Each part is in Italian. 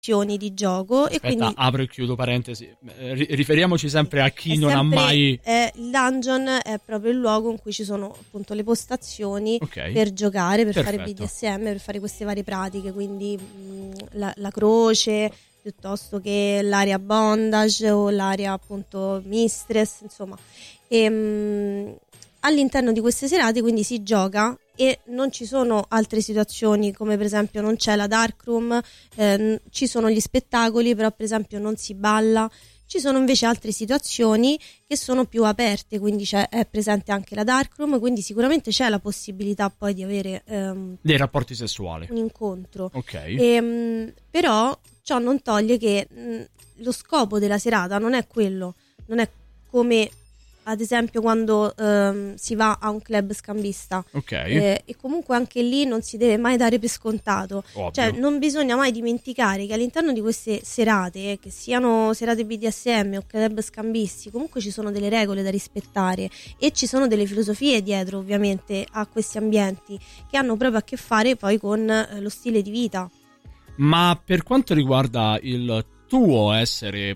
di gioco. Aspetta, e quindi apro e chiudo parentesi, riferiamoci sempre a chi non ha mai il dungeon è proprio il luogo in cui ci sono appunto le postazioni per giocare, per fare BDSM, per fare queste varie pratiche, quindi la croce piuttosto che l'area bondage o l'area appunto mistress, insomma. All'interno di queste serate quindi si gioca e non ci sono altre situazioni, come per esempio non c'è la dark room, ci sono gli spettacoli, però per esempio non si balla. Ci sono invece altre situazioni che sono più aperte, quindi è presente anche la dark room, quindi sicuramente c'è la possibilità poi di avere dei rapporti sessuali, un incontro. Però ciò non toglie che lo scopo della serata non è quello, non è come ad esempio quando si va a un club scambista, e comunque anche lì non si deve mai dare per scontato. Ovvio. Cioè non bisogna mai dimenticare che all'interno di queste serate, che siano serate BDSM o club scambisti, comunque ci sono delle regole da rispettare e ci sono delle filosofie dietro ovviamente a questi ambienti che hanno proprio a che fare poi con lo stile di vita. Ma per quanto riguarda il tuo essere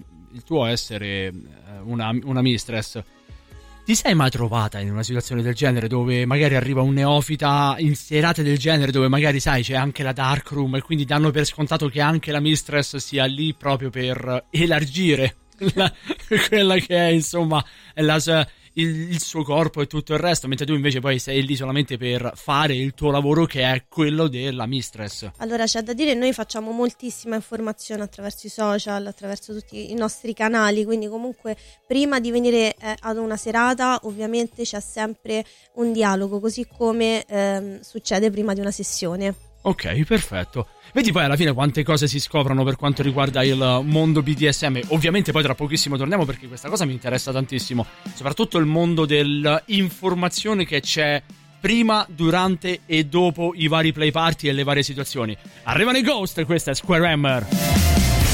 una mistress, ti sei mai trovata in una situazione del genere dove magari arriva un neofita in serate del genere dove magari sai c'è anche la dark room e quindi danno per scontato che anche la mistress sia lì proprio per elargire quella che è insomma il suo corpo e tutto il resto, mentre tu invece poi sei lì solamente per fare il tuo lavoro che è quello della mistress? Allora c'è da dire, noi facciamo moltissima informazione attraverso i social, attraverso tutti i nostri canali, quindi comunque prima di venire ad una serata ovviamente c'è sempre un dialogo, così come succede prima di una sessione. Ok, perfetto. Vedi poi alla fine quante cose si scoprono per quanto riguarda il mondo BDSM. Ovviamente poi tra pochissimo torniamo perché questa cosa mi interessa tantissimo, soprattutto il mondo dell'informazione che c'è prima, durante e dopo i vari play party e le varie situazioni. Arrivano i Ghost e questa è Square Hammer.